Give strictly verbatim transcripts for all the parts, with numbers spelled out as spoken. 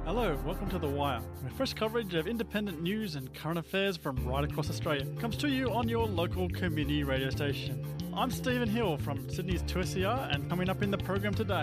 Hello, welcome to The Wire, where fresh coverage of independent news and current affairs from right across Australia comes to you on your local community radio station. I'm Stephen Hill from Sydney's two S E R, and coming up in the program today.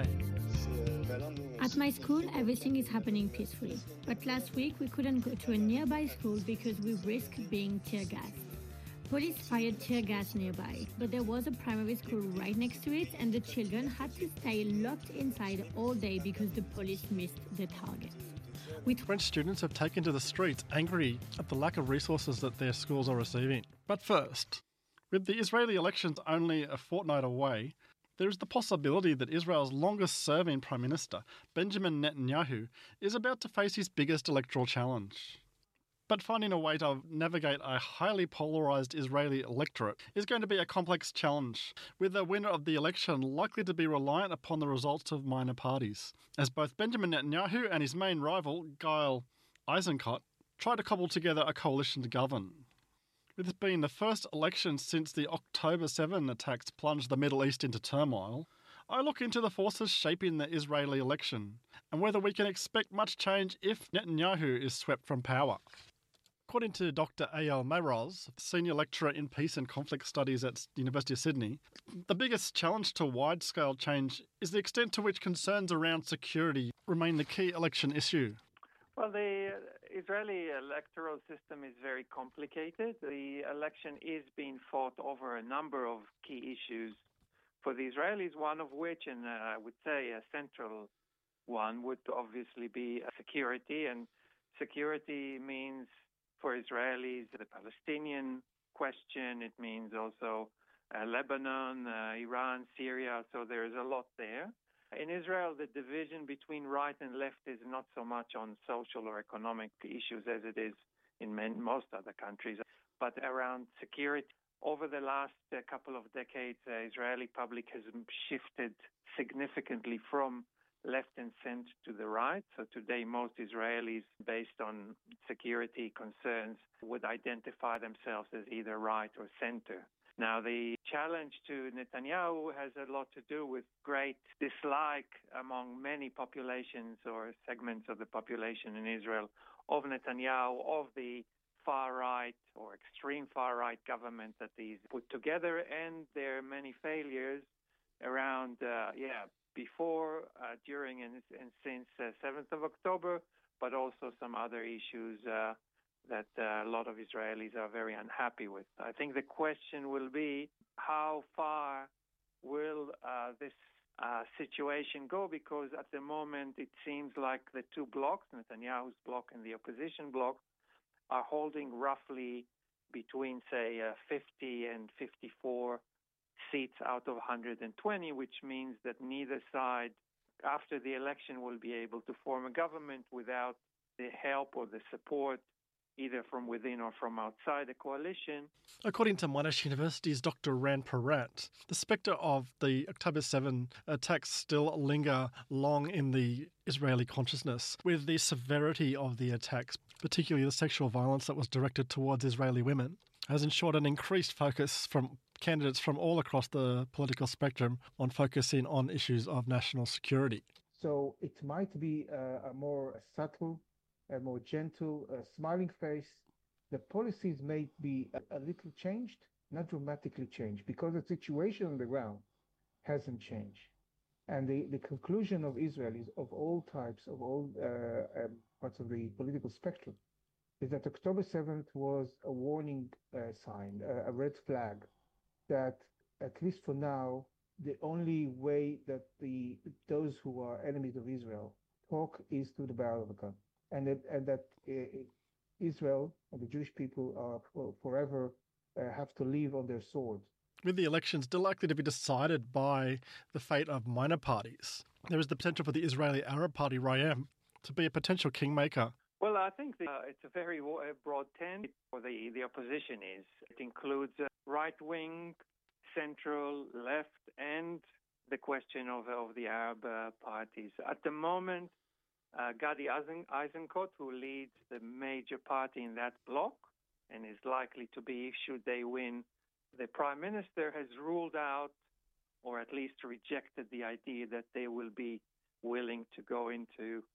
At my school, everything is happening peacefully. But last week, we couldn't go to a nearby school because we risked being tear gassed. Police fired tear gas nearby, but there was a primary school right next to it, and the children had to stay locked inside all day because the police missed the target. With French students have taken to the streets angry at the lack of resources that their schools are receiving. But first, with the Israeli elections only a fortnight away, there is the possibility that Israel's longest-serving Prime Minister, Benjamin Netanyahu, is about to face his biggest electoral challenge. But finding a way to navigate a highly polarised Israeli electorate is going to be a complex challenge, with the winner of the election likely to be reliant upon the results of minor parties, as both Benjamin Netanyahu and his main rival, Gil Eisenkot, try to cobble together a coalition to govern. With this being the first election since the October seventh attacks plunged the Middle East into turmoil, I look into the forces shaping the Israeli election, and whether we can expect much change if Netanyahu is swept from power. According to Doctor Eyal Maroz, Senior Lecturer in Peace and Conflict Studies at the University of Sydney, the biggest challenge to wide-scale change is the extent to which concerns around security remain the key election issue. Well, the Israeli electoral system is very complicated. The election is being fought over a number of key issues for the Israelis, one of which, and uh, I would say a central one, would obviously be security. And security means for Israelis, the Palestinian question. It means also uh, Lebanon, uh, Iran, Syria. So there is a lot there. In Israel, the division between right and left is not so much on social or economic issues as it is in many, most other countries, but around security. Over the last uh, couple of decades, the uh, Israeli public has shifted significantly from left and center to the right. So today, most Israelis, based on security concerns, would identify themselves as either right or center. Now, the challenge to Netanyahu has a lot to do with great dislike among many populations or segments of the population in Israel of Netanyahu, of the far-right or extreme far-right government that he's put together, and there are many failures around, uh, yeah, before, uh, during, and, and since uh, seventh of October, but also some other issues uh, that uh, a lot of Israelis are very unhappy with. I think the question will be how far will uh, this uh, situation go, because at the moment it seems like the two blocs, Netanyahu's bloc and the opposition bloc, are holding roughly between, say, uh, fifty and fifty-four seats out of one hundred twenty, which means that neither side, after the election, will be able to form a government without the help or the support either from within or from outside the coalition. According to Monash University's Doctor Ran Parat, the spectre of the October seventh attacks still linger long in the Israeli consciousness, with the severity of the attacks, particularly the sexual violence that was directed towards Israeli women, has ensured an increased focus from candidates from all across the political spectrum on focusing on issues of national security. So it might be a, a more subtle, a more gentle, a smiling face. The policies may be a, a little changed, not dramatically changed, because the situation on the ground hasn't changed. And the, the conclusion of Israelis of all types, of all uh, um, parts of the political spectrum, is that October seventh was a warning uh, sign, a, a red flag, that at least for now, the only way that the those who are enemies of Israel talk is through the barrel of a gun. And that, and that uh, Israel and the Jewish people are well, forever uh, have to live on their sword. With the elections still likely to be decided by the fate of minor parties, there is the potential for the Israeli Arab Party, Rayam, to be a potential kingmaker. Well, I think the, uh, it's a very broad tent for the, the opposition is. It includes uh, right-wing, central, left, and the question of, of the Arab uh, parties. At the moment, uh, Gadi Eisenkot, who leads the major party in that bloc and is likely to be, should they win, the prime minister, has ruled out or at least rejected the idea that they will be willing to go into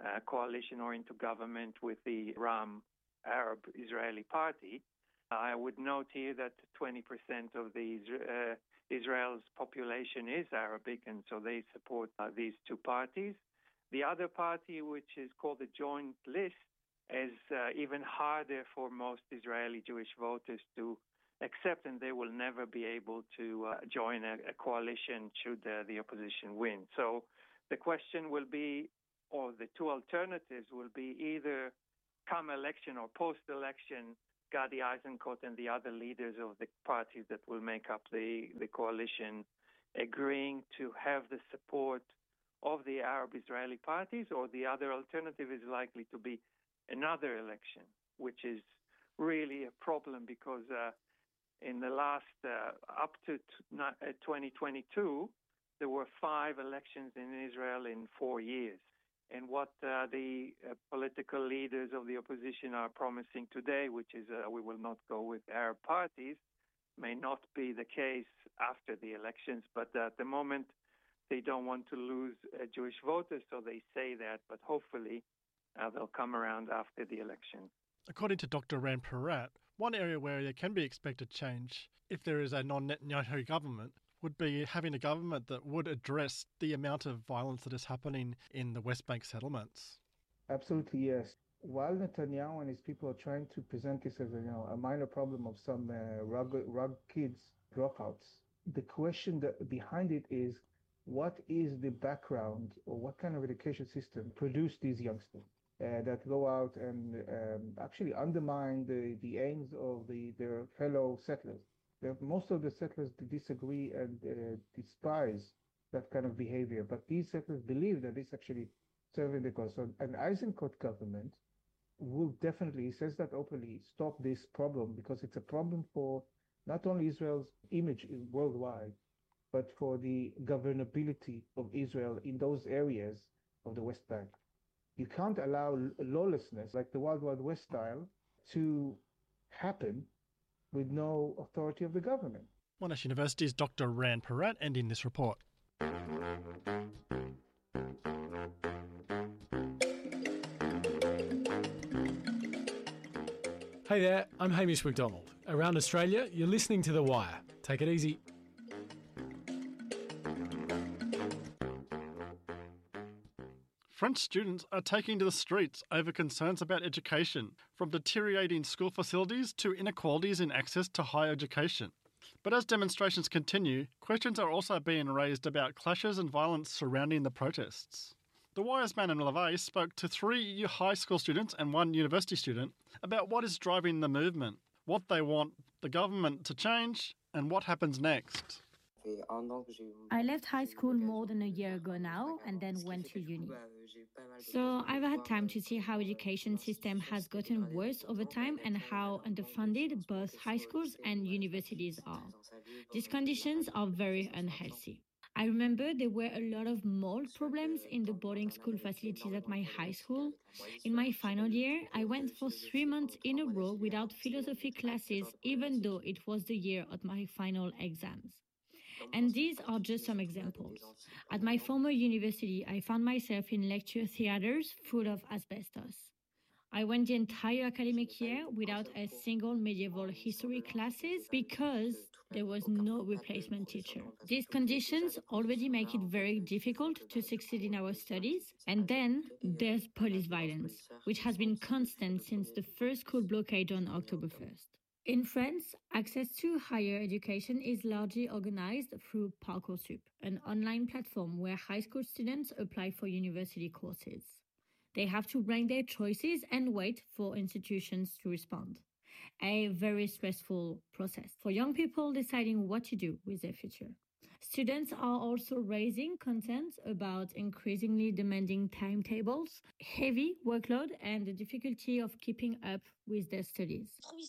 uh, coalition or into government with the Ram Arab Israeli Party. I would note here that twenty percent of the uh, Israel's population is Arabic, and so they support uh, these two parties. The other party, which is called the Joint List, is uh, even harder for most Israeli Jewish voters to accept, and they will never be able to uh, join a, a coalition should uh, the opposition win. So the question will be, or the two alternatives will be, either come election or post-election, Gadi Eisenkot and the other leaders of the parties that will make up the, the coalition agreeing to have the support of the Arab Israeli parties, or the other alternative is likely to be another election, which is really a problem because uh, in the last, uh, up to twenty twenty-two, there were five elections in Israel in four years. And what uh, the uh, political leaders of the opposition are promising today, which is uh, we will not go with Arab parties, may not be the case after the elections. But at the moment, they don't want to lose uh, Jewish voters, so they say that. But hopefully, uh, they'll come around after the election. According to Doctor Ran Porat, one area where there can be expected change if there is a non-Netanyahu government would be having a government that would address the amount of violence that is happening in the West Bank settlements. Absolutely, yes. While Netanyahu and his people are trying to present this as a, you know, a minor problem of some uh, rug, rug kids dropouts, the question that behind it is, what is the background or what kind of education system produced these youngsters uh, that go out and um, actually undermine the, the aims of the, their fellow settlers? Most of the settlers disagree and uh, despise that kind of behavior, but these settlers believe that it's actually serving the cause. So an Eisenkot government will definitely, he says that openly, stop this problem because it's a problem for not only Israel's image worldwide, but for the governability of Israel in those areas of the West Bank. You can't allow lawlessness like the Wild Wild West style to happen with no authority of the government. Monash University's Doctor Ran Porat ending this report. Hey there, I'm Hamish McDonald. Around Australia, you're listening to The Wire. Take it easy. French students are taking to the streets over concerns about education, from deteriorating school facilities to inequalities in access to higher education. But as demonstrations continue, questions are also being raised about clashes and violence surrounding the protests. The Wire's Manon Levay spoke to three high school students and one university student about what is driving the movement, what they want the government to change, and what happens next. I left high school more than a year ago now and then went to uni. So I've had time to see how education system has gotten worse over time and how underfunded both high schools and universities are. These conditions are very unhealthy. I remember there were a lot of mold problems in the boarding school facilities at my high school. In my final year, I went for three months in a row without philosophy classes, even though it was the year of my final exams. And these are just some examples. At my former university, I found myself in lecture theaters full of asbestos. I went the entire academic year without a single medieval history classes because there was no replacement teacher. These conditions already make it very difficult to succeed in our studies. And then there's police violence, which has been constant since the first school blockade on October first. In France, access to higher education is largely organized through Parcoursup, an online platform where high school students apply for university courses. They have to rank their choices and wait for institutions to respond. A very stressful process for young people deciding what to do with their future. Students are also raising concerns about increasingly demanding timetables, heavy workload, and the difficulty of keeping up with their studies.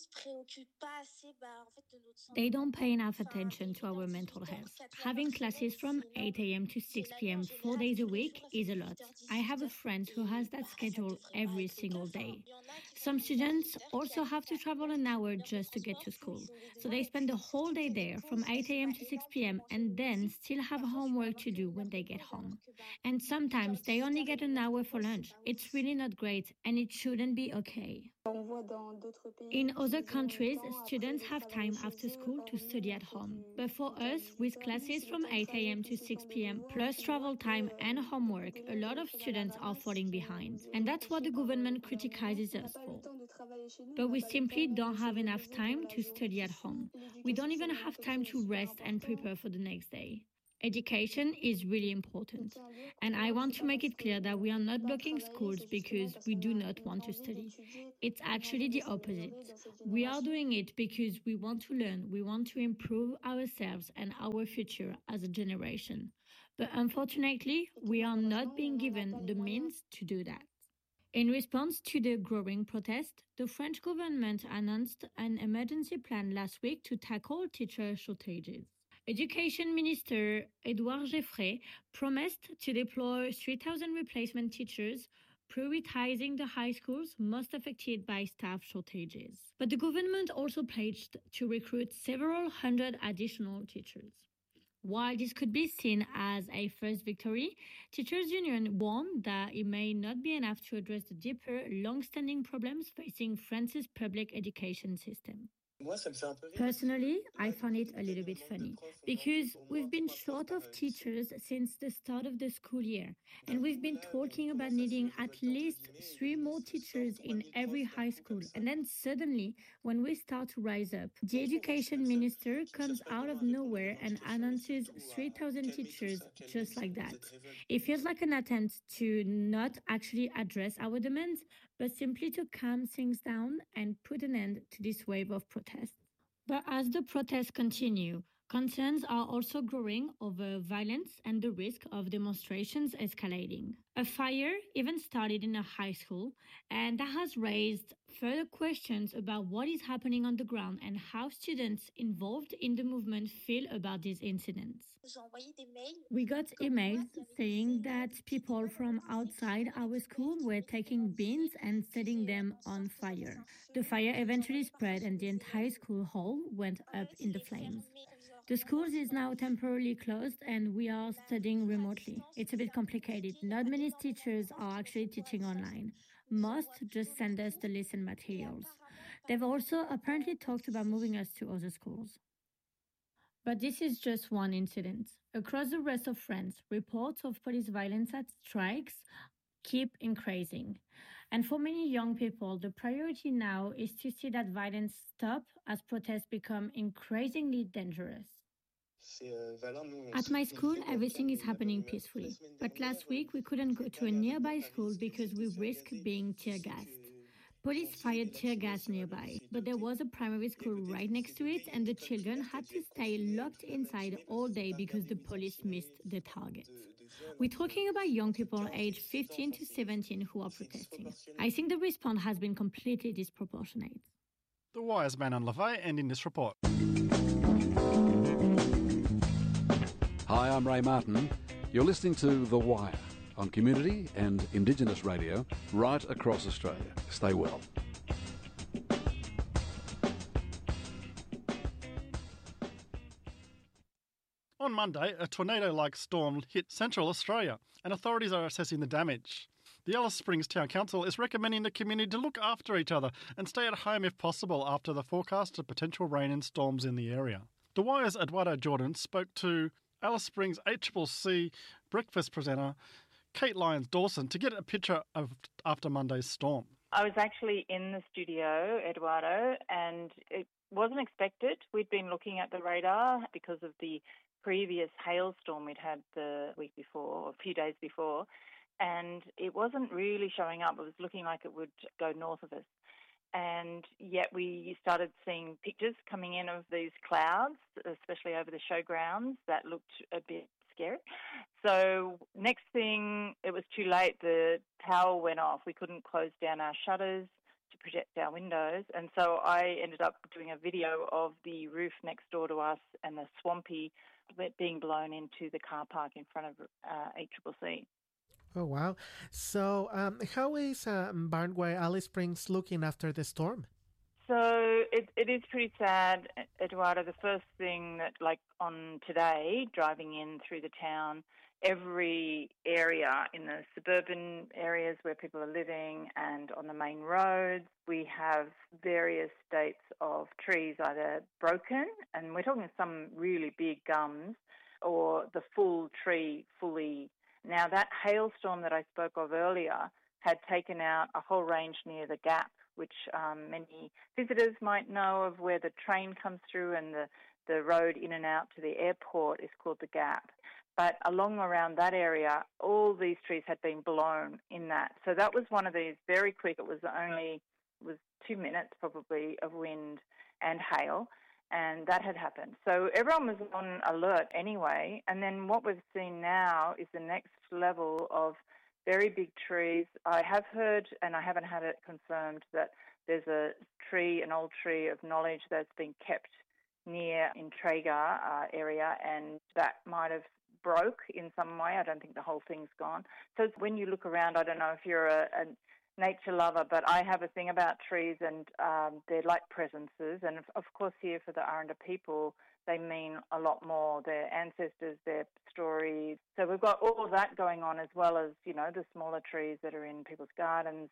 They don't pay enough attention to our mental health. Having classes from eight a.m. to six p.m. four days a week is a lot. I have a friend who has that schedule every single day. Some students also have to travel an hour just to get to school. So they spend the whole day there from eight a.m. to six p.m. and then then still have homework to do when they get home. And sometimes they only get an hour for lunch. It's really not great, and it shouldn't be okay. In other countries, students have time after school to study at home. But for us, with classes from eight a.m. to six p.m., plus travel time and homework, a lot of students are falling behind. And that's what the government criticizes us for. But we simply don't have enough time to study at home. We don't even have time to rest and prepare for the next day. Education is really important, and I want to make it clear that we are not blocking schools because we do not want to study. It's actually the opposite. We are doing it because we want to learn, we want to improve ourselves and our future as a generation. But unfortunately, we are not being given the means to do that. In response to the growing protest, the French government announced an emergency plan last week to tackle teacher shortages. Education Minister Edouard Geoffrey promised to deploy three thousand replacement teachers, prioritizing the high schools most affected by staff shortages. But the government also pledged to recruit several hundred additional teachers. While this could be seen as a first victory, Teachers Union warned that it may not be enough to address the deeper, long-standing problems facing France's public education system. Personally, I find it a little bit funny because we've been short of teachers since the start of the school year, and we've been talking about needing at least three more teachers in every high school. And then suddenly, when we start to rise up, the education minister comes out of nowhere and announces three thousand teachers just like that. It feels like an attempt to not actually address our demands, but simply to calm things down and put an end to this wave of protests. But as the protests continue, concerns are also growing over violence and the risk of demonstrations escalating. A fire even started in a high school, and that has raised further questions about what is happening on the ground and how students involved in the movement feel about these incidents. We got emails saying that people from outside our school were taking bins and setting them on fire. The fire eventually spread and the entire school hall went up in the flames. The school is now temporarily closed and we are studying remotely. It's a bit complicated. Not many teachers are actually teaching online. Most just send us the lesson materials. They've also apparently talked about moving us to other schools. But this is just one incident. Across the rest of France, reports of police violence at strikes keep increasing. And for many young people, the priority now is to see that violence stop as protests become increasingly dangerous. At my school, everything is happening peacefully. But last week, we couldn't go to a nearby school because we risked being tear gassed. Police fired tear gas nearby, but there was a primary school right next to it, and the children had to stay locked inside all day because the police missed the target. We're talking about young people aged fifteen to seventeen who are protesting. I think the response has been completely disproportionate. The Wire's Manon LeVay ending this report. Hi, I'm Ray Martin. You're listening to The Wire on Community and Indigenous radio right across Australia. Stay well. On Monday, a tornado-like storm hit central Australia, and authorities are assessing the damage. The Alice Springs Town Council is recommending the community to look after each other and stay at home if possible after the forecast of potential rain and storms in the area. The Wire's Eduardo Jordan spoke to Alice Springs A C C C breakfast presenter Kate Lyons-Dawson to get a picture of after Monday's storm. I was actually in the studio, Eduardo, and it wasn't expected. We'd been looking at the radar because of the previous hailstorm we'd had the week before, or a few days before, and it wasn't really showing up. It was looking like it would go north of us. And yet we started seeing pictures coming in of these clouds, especially over the showgrounds, that looked a bit scary. So next thing, it was too late. The power went off. We couldn't close down our shutters to protect our windows. And so I ended up doing a video of the roof next door to us and the swampy being blown into the car park in front of uh, A C C C. Oh, wow. So um, how is uh, Barnway Alice Springs looking after the storm? So it, it is pretty sad, Eduardo. The first thing that, like on today, driving in through the town, every area in the suburban areas where people are living and on the main roads, we have various states of trees either broken, and we're talking some really big gums, or the full tree fully. Now, that hailstorm that I spoke of earlier had taken out a whole range near the Gap, which um, many visitors might know of, where the train comes through, and the, the road in and out to the airport is called the Gap. But along around that area, all these trees had been blown in that. So that was one of these very quick, it was only it was two minutes probably of wind and hail, and that had happened. So everyone was on alert anyway. And then what we've seen now is the next level of very big trees. I have heard, and I haven't had it confirmed, that there's a tree, an old tree of knowledge that's been kept near in Traeger uh, area, and that might have broke in some way. I don't think the whole thing's gone. So when you look around, I don't know if you're a, a nature lover, but I have a thing about trees, and um, they're like presences. And of, of course here for the Aranda people, they mean a lot more, their ancestors, their stories. So we've got all of that going on, as well as, you know, the smaller trees that are in people's gardens.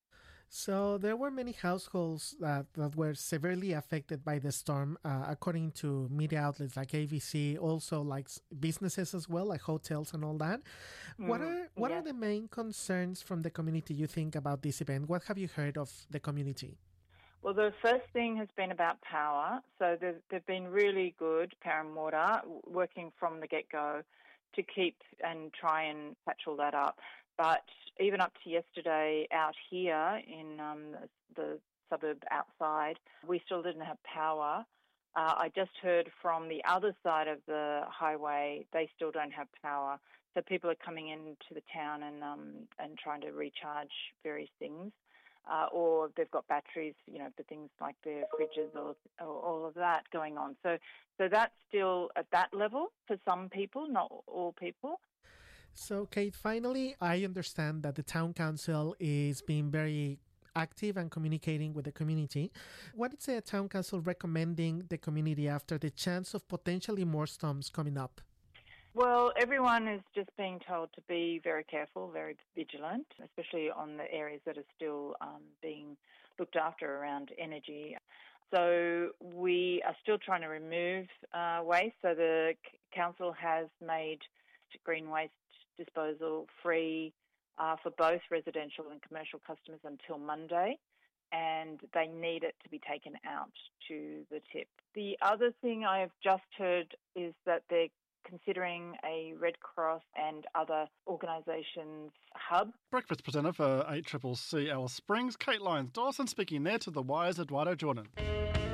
So there were many households that, that were severely affected by the storm, uh, according to media outlets like A B C, also like businesses as well, like hotels and all that. Mm, what are what yeah. are the main concerns from the community, you think, about this event? What have you heard of the community? Well, the first thing has been about power. So they've, they've been really good, Power and Water, working from the get-go to keep and try and patch all that up. But even up to yesterday out here in um, the suburb outside, we still didn't have power. Uh, I just heard from the other side of the highway, they still don't have power. So people are coming into the town and um, and trying to recharge various things. Uh, or they've got batteries, you know, for things like their fridges or, or all of that going on. So, so that's still at that level for some people, not all people. So, Kate, finally, I understand that the town council is being very active and communicating with the community. What is the town council recommending the community after the chance of potentially more storms coming up? Well, everyone is just being told to be very careful, very vigilant, especially on the areas that are still um, being looked after around energy. So we are still trying to remove uh, waste. So the c- council has made green waste disposal free uh, for both residential and commercial customers until Monday, and they need it to be taken out to the tip. The other thing I have just heard is that they're considering a Red Cross and other organisations hub. Breakfast presenter for eight C C C Alice Springs, Kate Lyons-Dawson, speaking there to The Wire's Eduardo Jordan.